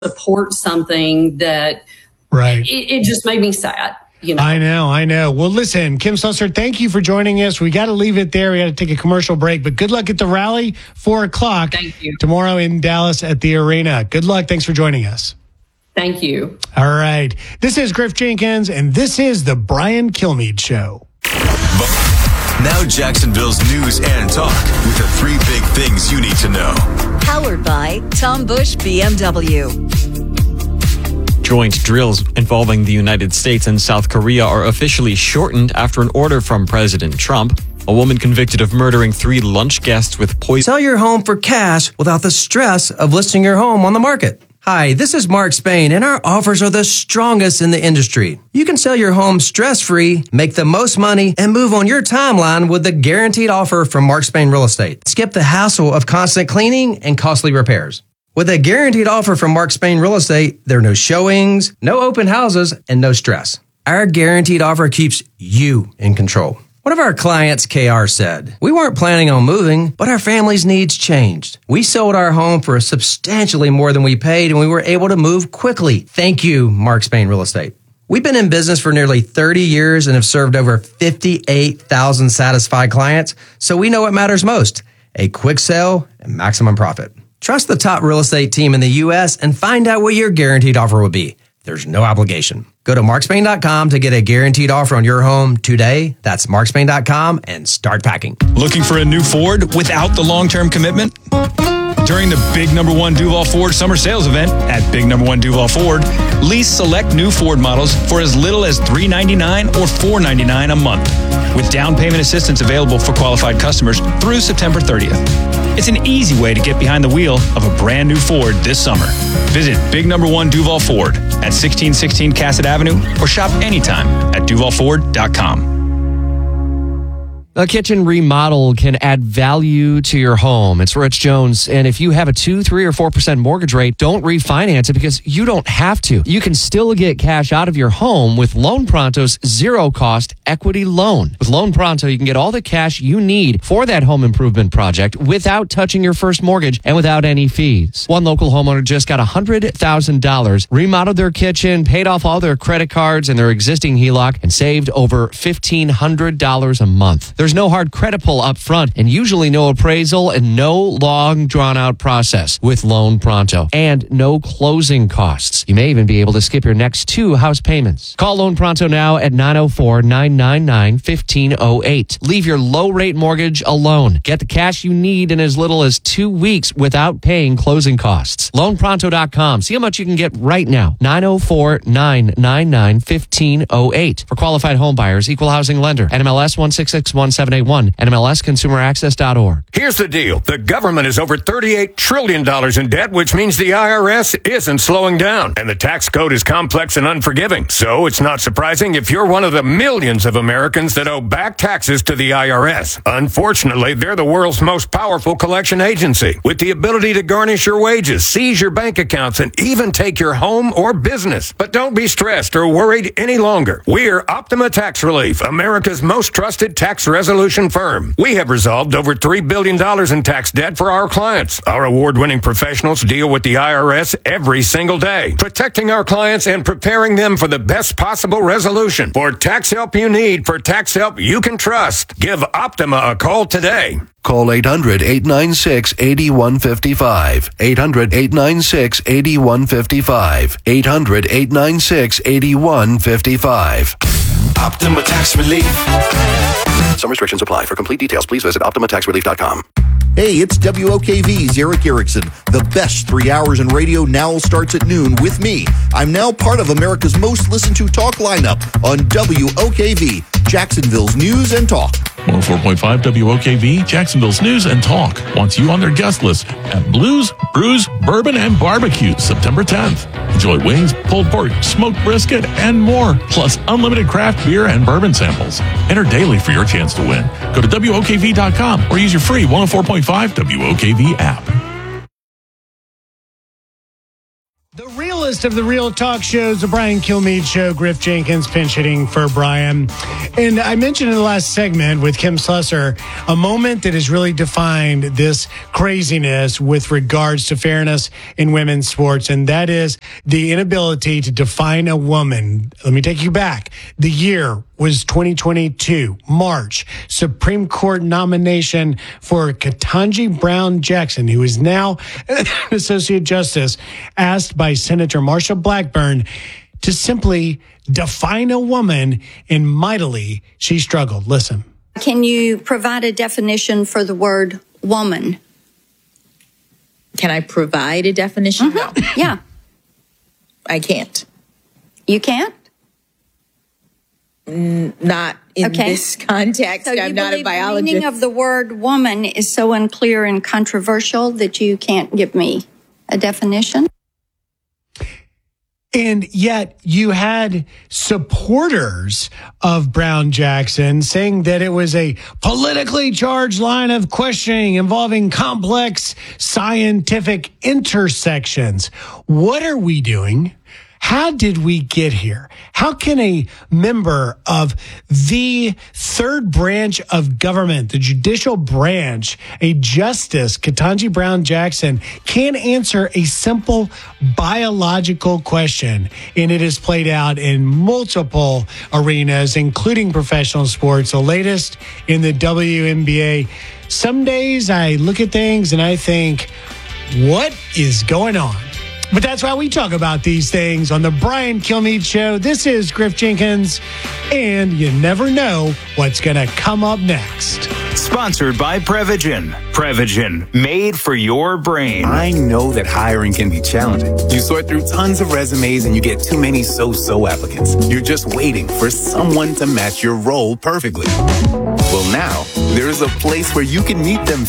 support something that it just made me sad. I know. Well, listen, Kim Susser, thank you for joining us. We got to leave it there. We got to take a commercial break, but good luck at the rally, 4:00. Thank you. Tomorrow in Dallas at the arena. Good luck. Thanks for joining us. Thank you. All right. This is Griff Jenkins, and this is the Brian Kilmeade Show. Now Jacksonville's news and talk with the 3 big things you need to know. Powered by Tom Bush BMW. Joint drills involving the United States and South Korea are officially shortened after an order from President Trump. A woman convicted of murdering 3 lunch guests with poison. Sell your home for cash without the stress of listing your home on the market. Hi, this is Mark Spain, and our offers are the strongest in the industry. You can sell your home stress-free, make the most money, and move on your timeline with the guaranteed offer from Mark Spain Real Estate. Skip the hassle of constant cleaning and costly repairs. With a guaranteed offer from Mark Spain Real Estate, there are no showings, no open houses, and no stress. Our guaranteed offer keeps you in control. One of our clients, KR, said, "We weren't planning on moving, but our family's needs changed. We sold our home for substantially more than we paid, and we were able to move quickly. Thank you, Mark Spain Real Estate." We've been in business for nearly 30 years and have served over 58,000 satisfied clients, so we know what matters most: a quick sale and maximum profit. Trust the top real estate team in the U.S. and find out what your guaranteed offer will be. There's no obligation. Go to markspain.com to get a guaranteed offer on your home today. That's markspain.com and start packing. Looking for a new Ford without the long-term commitment? During the Big #1 Duval Ford Summer Sales Event at Big #1 Duval Ford, lease select new Ford models for as little as $399 or $499 a month, with down payment assistance available for qualified customers through September 30th. It's an easy way to get behind the wheel of a brand new Ford this summer. Visit Big #1 Duval Ford at 1616 Cassett Avenue or shop anytime at duvalford.com. A kitchen remodel can add value to your home. It's Rich Jones. And if you have a 2, 3, or 4% mortgage rate, don't refinance it because you don't have to. You can still get cash out of your home with Loan Pronto's zero-cost equity loan. With Loan Pronto, you can get all the cash you need for that home improvement project without touching your first mortgage and without any fees. One local homeowner just got $100,000, remodeled their kitchen, paid off all their credit cards and their existing HELOC, and saved over $1,500 a month. There's no hard credit pull up front and usually no appraisal and no long drawn-out process with Loan Pronto and no closing costs. You may even be able to skip your next 2 house payments. Call Loan Pronto now at 904-999-1508. Leave your low-rate mortgage alone. Get the cash you need in as little as 2 weeks without paying closing costs. LoanPronto.com. See how much you can get right now. 904-999-1508. For qualified home buyers, equal housing lender. NMLS 1661781. NMLSconsumeraccess.org. Here's the deal. The government is over $38 trillion in debt, which means the IRS isn't slowing down. And the tax code is complex and unforgiving. So it's not surprising if you're one of the millions of Americans that owe back taxes to the IRS. Unfortunately, they're the world's most powerful collection agency, with the ability to garnish your wages, seize your bank accounts, and even take your home or business. But don't be stressed or worried any longer. We're Optima Tax Relief, America's most trusted tax resolution firm. We have resolved over $3 billion in tax debt for our clients. Our award-winning professionals deal with the IRS every single day, protecting our clients and preparing them for the best possible resolution. For tax help you need, for tax help you can trust, give Optima a call today. Call 800-896-8155. 800-896-8155. 800-896-8155. Optima Tax Relief. Some restrictions apply. For complete details, please visit OptimaTaxRelief.com. Hey, it's WOKV's Eric Erickson. The best 3 hours in radio now starts at noon with me. I'm now part of America's most listened to talk lineup on WOKV, Jacksonville's News and Talk. 104.5 WOKV, Jacksonville's News and Talk wants you on their guest list at Blues, Brews, Bourbon, and Barbecue, September 10th. Enjoy wings, pulled pork, smoked brisket, and more, plus unlimited craft beer and bourbon samples. Enter daily for your chance to win. Go to WOKV.com or use your free 104.5 WOKV app. The Real realest of the real talk shows, the Brian Kilmeade Show. Griff Jenkins pinch hitting for Brian. And I mentioned in the last segment with Kim Slusser, a moment that has really defined this craziness with regards to fairness in women's sports, and that is the inability to define a woman. Let me take you back. The year was 2022, March. Supreme Court nomination for Ketanji Brown Jackson, who is now an Associate Justice, asked by Senator Marsha Blackburn to simply define a woman, and mightily she struggled. Listen. Can you provide a definition for the word woman? Can I provide a definition? No. Yeah. I can't. You can't? Not in this context. So I'm not a biologist. The meaning of the word woman is so unclear and controversial that you can't give me a definition? And yet you had supporters of Brown Jackson saying that it was a politically charged line of questioning involving complex scientific intersections. What are we doing? How did we get here? How can a member of the third branch of government, the judicial branch, a justice, Ketanji Brown Jackson, can't answer a simple biological question? And it is played out in multiple arenas, including professional sports, the latest in the WNBA. Some days I look at things and I think, what is going on? But that's why we talk about these things on the Brian Kilmeade Show. This is Griff Jenkins, and you never know what's going to come up next. Sponsored by Prevagen. Prevagen, made for your brain. I know that hiring can be challenging. You sort through tons of resumes and you get too many so-so applicants. You're just waiting for someone to match your role perfectly. Well, now, there is a place where you can meet them